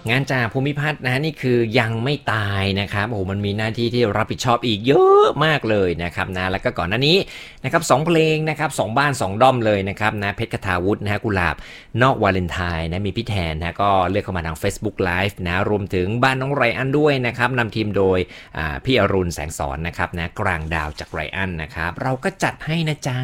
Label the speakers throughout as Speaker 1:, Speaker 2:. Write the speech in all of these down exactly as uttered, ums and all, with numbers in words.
Speaker 1: งานจากภูมิพัฒน์นะนี่คือยังไม่ตายนะครับโอ้โหมันมีหน้าที่ที่รับผิดชอบอีกเยอะมากเลยนะครับนะแล้วก็ก่อนหน้านี้นะครับสองเพลงนะครับสองบ้านสองด้อมเลยนะครับนะเพชรคทาวุฒินะฮะกุหลาบนอกวาเลนไทน์นะมีพี่แทนนะก็เลือกเข้ามาทาง Facebook Live นะรวมถึงบ้านน้องไรอันด้วยนะครับนำทีมโดยพี่อรุณแสงสอนนะครับนะกลางดาวจากไรอันนะครับเราก็จัดให้นะจ๊ะ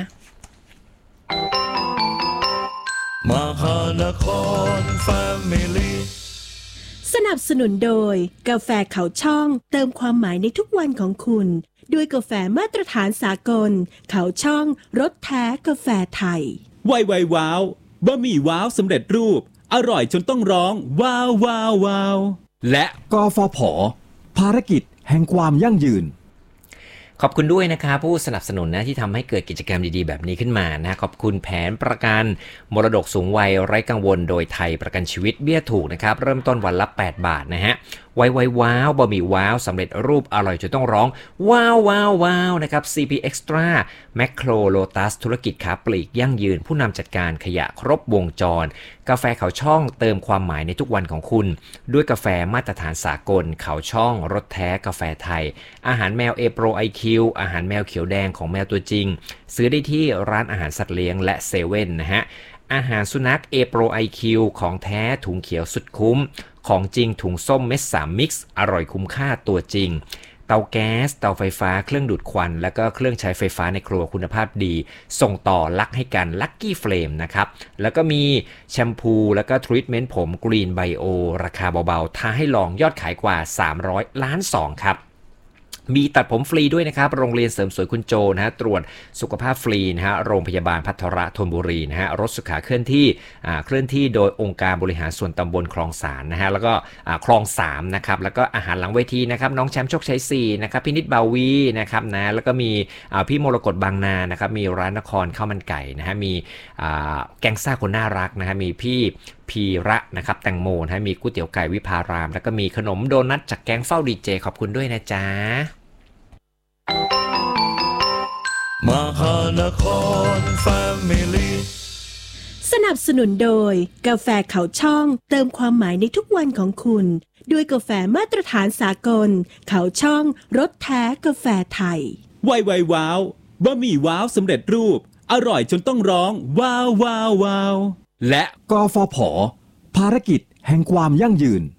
Speaker 2: มหานครแฟมิลี่
Speaker 3: สนับสนุนโดยกาแฟเขาช่องเติมความหมายในทุกวันของคุณด้วยกาแฟมาตรฐานสากลเขาช่องรสแท้กาแฟไทย
Speaker 4: ไวไวว้าวบะหมี่ว้าวสำเร็จรูปอร่อยจนต้องร้องว้าวว้าวว้าว
Speaker 5: และกฟผ.ภารกิจแห่งความยั่งยืน
Speaker 1: ขอบคุณด้วยนะครับผู้สนับสนุนนะที่ทำให้เกิดกิจกรรมดีๆแบบนี้ขึ้นมานะขอบคุณแผนประกันมรดกสูงวัยไร้กังวลโดยไทยประกันชีวิตเบี้ยถูกนะครับเริ่มต้นวันละแปดบาทนะฮะไวไวว้าวบะหมี่ว้าวสำเร็จรูปอร่อยจนต้องร้องว้าวว้าวว้าวนะครับ ซี พี Extra Macro Lotus ธุรกิจค้าปลีกยั่งยืนผู้นำจัดการขยะครบวงจรกาแฟเขาช่องเติมความหมายในทุกวันของคุณด้วยกาแฟมาตรฐานสากลเขาช่องรสแท้กาแฟไทยอาหารแมว A Pro ไอ คิว อาหารแมวเขียวแดงของแมวตัวจริงซื้อได้ที่ร้านอาหารสัตว์เลี้ยงและเซเว่นนะฮะอาหารสุนัข A Pro ไอ คิว ของแท้ถุงเขียวสุดคุ้มของจริงถุงส้มเม็ดสามมิกซ์อร่อยคุ้มค่าตัวจริงเตาแก๊สเตาไฟฟ้าเครื่องดูดควันแล้วก็เครื่องใช้ไฟฟ้าในครัวคุณภาพดีส่งต่อลักให้กัน Lucky Flame นะครับแล้วก็มีแชมพูแล้วก็ทรีทเมนต์ผม Green Bio ราคาเบาๆท้าให้ลองยอดขายกว่าสามร้อยล้านสองครับมีตัดผมฟรีด้วยนะครับโรงเรียนเสริมสวยคุณโจนะฮะตรวจสุขภาพฟรีนะฮะโรงพยาบาลภัทรธนบุรีนะฮะรถสุขาเคลื่อนที่อ่าเคลื่อนที่โดยองค์การบริหารส่วนตำบลคลองสานนะฮะแล้วก็อ่าคลองสามนะครับแล้วก็อาหารหลังเวทีนะครับน้องแชมป์โชคชัยสี่นะครับพี่นิดบาวีนะครับนะแล้วก็มีอ่าพี่มรกตบางนานะครับมีร้านนครข้าวมันไก่นะฮะมีอ่าแกงซ่าคนน่ารักนะฮะมีพี่พีระนะครับแตงโมนะฮะมีก๋วยเตี๋ยวไก่วิภารามแล้วก็มีขนมโดนัทจากแกงเฝ้าดีเจขอบคุณด้วยนะจ๊ะ
Speaker 2: มหานครแฟมิลี่
Speaker 3: สนับสนุนโดยกาแฟเขาช่องเติมความหมายในทุกวันของคุณด้วยกาแฟมาตรฐานสากลเขาช่องรสแท้กาแฟไทย
Speaker 4: ไวไวว้าวบะหมี่ว้าวสำเร็จรูปอร่อยจนต้องร้องว้าวว้าวว้าว
Speaker 5: และกฟผ.ภารกิจแห่งความยั่งยืน